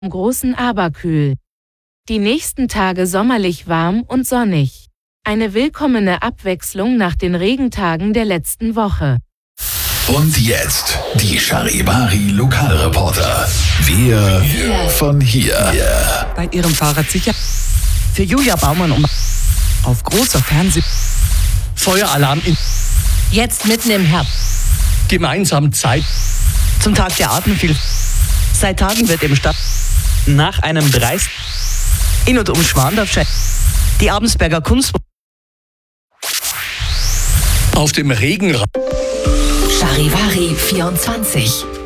großen Aberkühl. Die nächsten Tage sommerlich warm und sonnig. Eine willkommene Abwechslung nach den Regentagen der letzten Woche. Und jetzt die Charivari Lokalreporter. Wir von hier. Bei ihrem Fahrrad sicher. Für Julia Baumann auf großer Fernseh. Feueralarm in. Jetzt mitten im Herbst. Gemeinsam Zeit. Zum Tag der Artenvielfalt. Seit Tagen wird im Stadt nach einem dreist in und um Schwandorf die Abensberger Kunst Auf dem Regenrad. Charivari 24.